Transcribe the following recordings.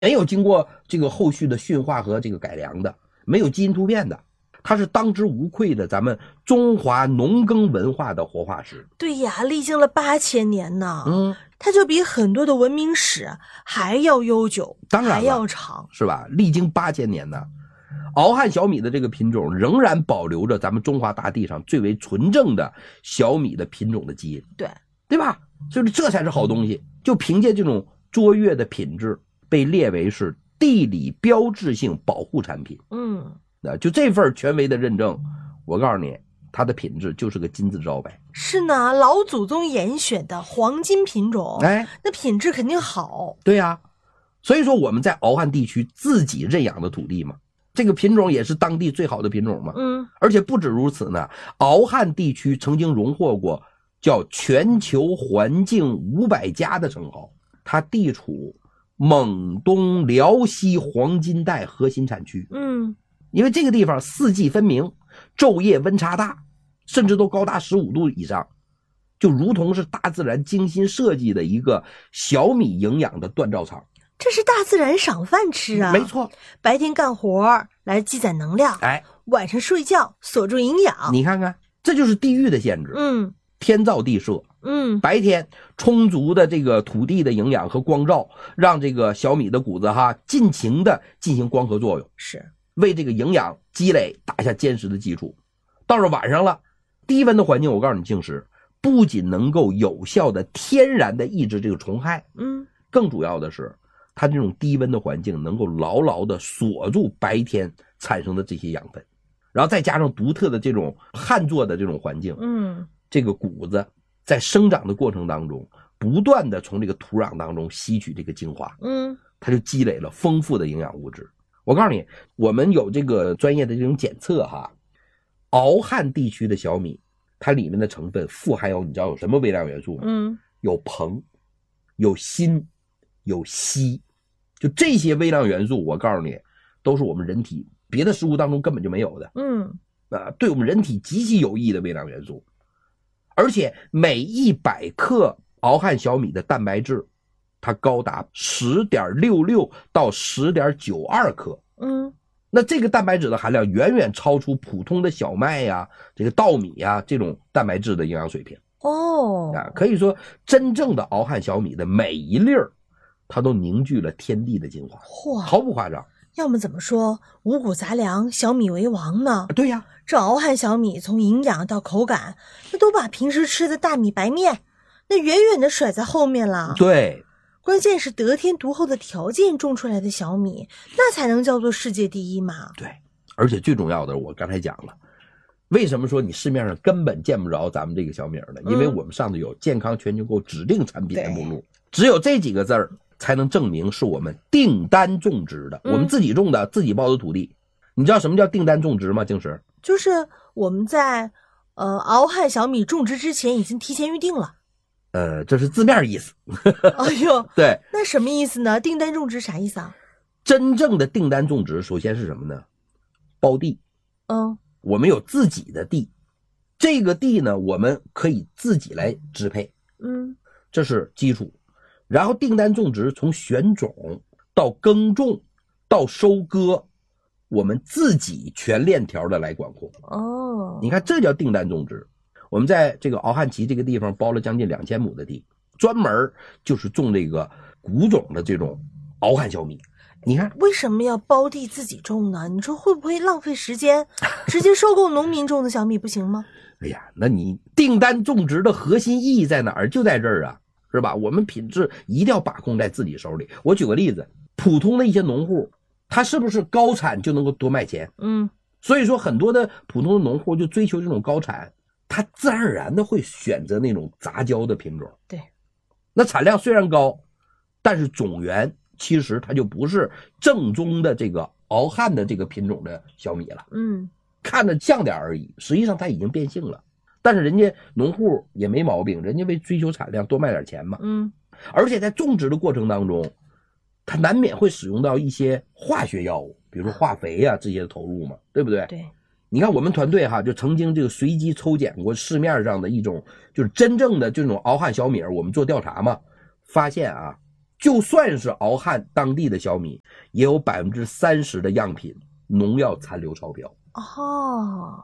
没有经过这个后续的驯化和这个改良的，没有基因突变的，它是当之无愧的咱们中华农耕文化的活化石。 对呀，历经了8000年呢。它就比很多的文明史还要悠久， 当然还要长， 是吧？历经8000年呢。敖汉小米的这个品种仍然保留着咱们中华大地上最为纯正的小米的品种的基因，对吧？所以这才是好东西。就凭借这种卓越的品质，被列为是地理标志性保护产品。就这份权威的认证，我告诉你，它的品质就是个金字招牌。 是呢，老祖宗严选的黄金品种，那品质肯定好。 对呀，所以说我们在敖汉地区自己认养的土地嘛，这个品种也是当地最好的品种嘛。而且不止如此呢，敖汉地区曾经荣获过叫全球环境500家的称号。它地处蒙东辽西黄金带核心产区。因为这个地方四季分明，昼夜温差大，甚至都高达15度以上，就如同是大自然精心设计的一个小米营养的锻造厂。 这是大自然赏饭吃啊！ 没错， 白天干活来积攒能量，晚上睡觉锁住营养。 你看看，这就是地域的限制。天造地设。白天充足的这个土地的营养和光照，让这个小米的谷子尽情的进行光合作用， 是为这个营养积累打下坚实的基础。到了晚上了，低温的环境，我告诉你，静时不仅能够有效的天然的抑制这个虫害，更主要的是它这种低温的环境能够牢牢的锁住白天产生的这些养分，然后再加上独特的这种旱作的这种环境，这个谷子在生长的过程当中不断的从这个土壤当中吸取这个精华，它就积累了丰富的营养物质。我告诉你，我们有这个专业的这种检测敖汉地区的小米，它里面的成分富含有，你知道有什么微量元素吗？有硼，有锌，有硒，就这些微量元素，我告诉你，都是我们人体别的食物当中根本就没有的。对我们人体极其有益的微量元素。而且每100克敖汉小米的蛋白质，它高达 10.66 到 10.92 克。那这个蛋白质的含量远远超出普通的小麦呀、这个稻米呀这种蛋白质的营养水平。可以说真正的敖汉小米的每一粒儿，它都凝聚了天地的精华，毫不夸张。 要么怎么说五谷杂粮小米为王呢？ 对呀， 这敖汉小米从营养到口感，那都把平时吃的大米白面那远远的甩在后面了。 对， 关键是得天独厚的条件种出来的小米，那才能叫做世界第一嘛。 对，而且最重要的，我刚才讲了，为什么说你市面上根本见不着咱们这个小米呢？因为我们上头有健康全球购指定产品的目录，只有这几个字儿才能证明是我们订单种植的，我们自己种的，自己包的土地。你知道什么叫订单种植吗？静时， 就是我们在敖汉小米种植之前已经提前预定了。 这是字面意思。 哎呦， 对， 那什么意思呢？订单种植啥意思啊？ 真正的订单种植，首先是什么呢？包地。我们有自己的地，这个地呢，我们可以自己来支配。这是基础。然后订单种植从选种到耕种到收割，我们自己全链条的来管控。你看这叫订单种植。我们在这个敖汉旗这个地方包了将近2000亩的地，专门就是种这个谷种的这种敖汉小米。你看为什么要包地自己种呢？你说会不会浪费时间？直接收购农民种的小米不行吗？ 哎呀，那你订单种植的核心意义在哪儿？就在这儿啊，是吧？我们品质一定要把控在自己手里。我举个例子，普通的一些农户，他是不是高产就能够多卖钱？所以说很多的普通的农户就追求这种高产，他自然而然的会选择那种杂交的品种。 对， 那产量虽然高，但是种源其实它就不是正宗的这个敖汉的这个品种的小米了。看着像点而已，实际上它已经变性了。但是人家农户也没毛病，人家为追求产量多卖点钱嘛。而且在种植的过程当中，它难免会使用到一些化学药物，比如说化肥啊这些的投入嘛，对不对？ 对。 你看我们团队就曾经这个随机抽检过市面上的一种就是真正的这种敖汉小米，我们做调查嘛，发现就算是敖汉当地的小米，也有30%的样品农药残留超标。 哦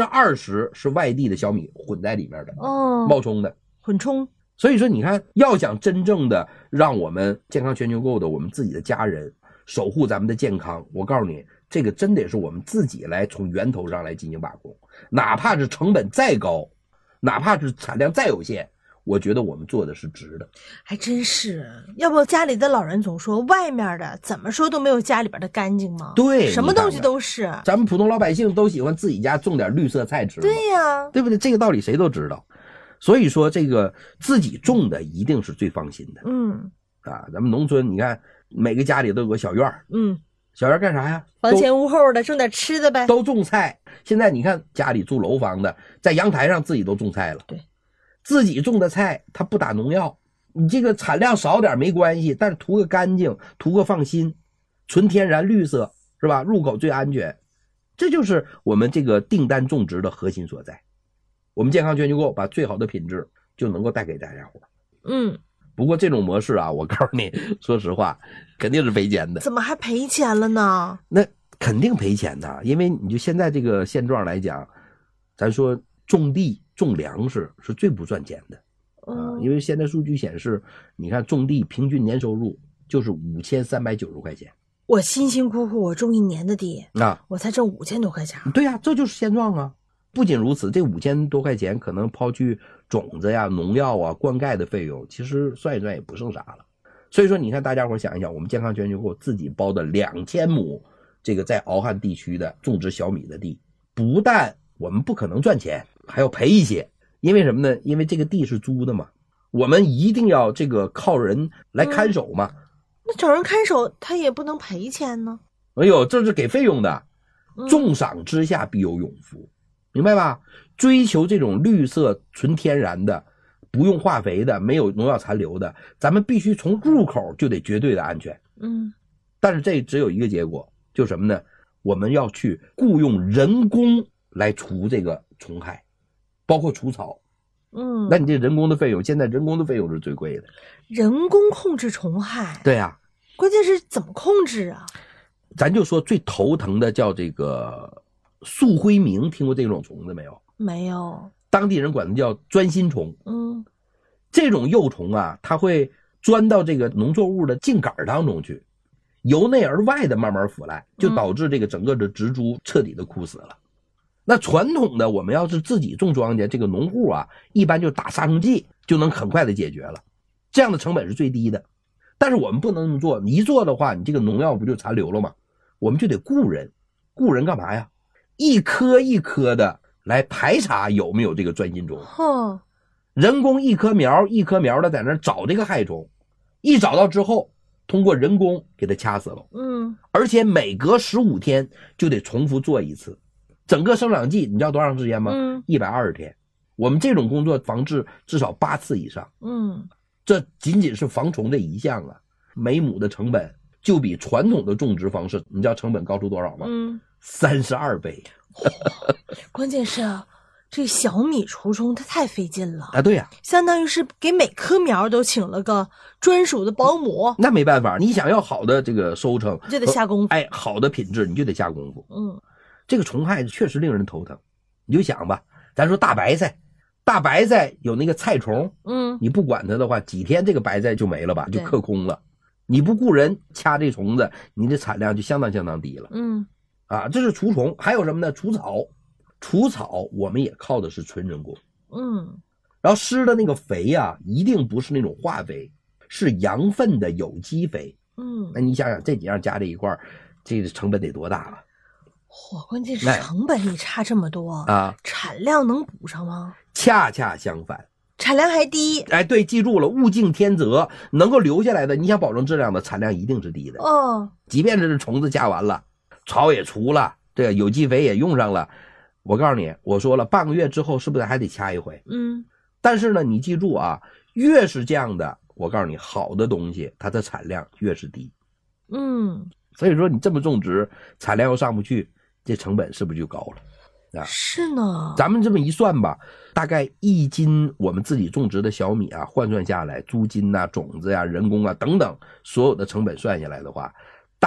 ，20%是外地的小米混在里面的，冒充的， 混充。 所以说你看，要想真正的让我们健康全球购的我们自己的家人守护咱们的健康，我告诉你，这个真得是我们自己来从源头上来进行把控，哪怕是成本再高，哪怕是产量再有限，我觉得我们做的是值的。 还真是，要不家里的老人总说外面的怎么说都没有家里边的干净吗？ 对， 什么东西都是。 咱们普通老百姓都喜欢自己家种点绿色菜吃， 对呀， 对不对？这个道理谁都知道。所以说这个自己种的一定是最放心的。咱们农村你看每个家里都有个小院小院干啥呀？ 房前屋后的种点吃的呗， 都种菜。现在你看家里住楼房的，在阳台上自己都种菜了。 对， 自己种的菜它不打农药，你这个产量少点没关系，但是图个干净，图个放心，纯天然绿色，是吧？入口最安全，这就是我们这个订单种植的核心所在。我们健康全球购把最好的品质就能够带给大家伙。不过这种模式啊，我告诉你，说实话，肯定是赔钱的。 怎么还赔钱了呢？ 那肯定赔钱的，因为你就现在这个现状来讲，咱说种地种粮食是最不赚钱的因为现在数据显示，你看种地平均年收入就是5390块钱。 我辛辛苦苦我种1年的地我才挣5000多块钱。 对呀，这就是现状啊。不仅如此，这5000多块钱可能抛去种子呀、农药啊、灌溉的费用，其实算一算也不剩啥了。所以说你看大家伙想一想，我们健康全球购自己包的2000亩这个在敖汉地区的种植小米的地，不但我们不可能赚钱，还要赔一些。因为什么呢？因为这个地是租的嘛，我们一定要这个靠人来看守嘛。 那找人看守他也不能赔钱呢。 哎呦，这是给费用的，重赏之下必有勇夫。明白吧？追求这种绿色纯天然的，不用化肥的，没有农药残留的，咱们必须从入口就得绝对的安全。但是这只有一个结果，就是什么呢？我们要去雇佣人工来除这个虫害，包括除草。那你这人工的费用，现在人工的费用是最贵的。 人工控制虫害？ 对呀， 关键是怎么控制啊？ 咱就说最头疼的叫这个素灰螟，听过这种虫子没有？ 没有。 当地人管它叫钻心虫。这种幼虫啊，它会钻到这个农作物的茎杆当中去，由内而外的慢慢腐烂，就导致这个整个的植株彻底的枯死了。那传统的我们要是自己种庄稼，这个农户啊，一般就打杀虫剂就能很快的解决了，这样的成本是最低的。但是我们不能这么做，你一做的话，你这个农药不就残留了吗？我们就得雇人。雇人干嘛呀？一颗一颗的来排查有没有这个钻心虫。人工一颗苗一颗苗的在那找这个害虫，一找到之后，通过人工给它掐死了。而且每隔15天就得重复做一次。整个生长季你知道多长时间吗？120天。我们这种工作防治至少8次以上。这仅仅是防虫的一项啊，每亩的成本就比传统的种植方式，你知道成本高出多少吗？32倍。 关键是这小米除虫它太费劲了啊！对呀， 相当于是给每棵苗都请了个专属的保姆。 那没办法，你想要好的这个收成， 就得下功夫。 好的品质你就得下功夫。这个虫害确实令人头疼。你就想吧，咱说大白菜有那个菜虫，你不管它的话，几天这个白菜就没了吧，就克空了。你不雇人掐这虫子，你的产量就相当低了。这是除虫。还有什么呢？除草我们也靠的是纯人工。然后施的那个肥啊，一定不是那种化肥，是羊粪的有机肥。那你想想这几样加在一块儿，这个成本得多大了？ 关键是成本也差这么多产量能补上吗？ 恰恰相反， 产量还低。 对，记住了，物竞天择，能够留下来的，你想保证质量的，产量一定是低的。即便是虫子加完了，草也除了，这个有机肥也用上了，我告诉你，我说了，半个月之后是不是还得掐一回？但是呢，你记住啊，越是这样的，我告诉你，好的东西它的产量越是低。所以说你这么种植，产量又上不去，这成本是不是就高了？ 啊。 是呢， 咱们这么一算吧，大概1斤我们自己种植的小米啊，换算下来，租金啊、种子呀、人工啊等等所有的成本算下来的话，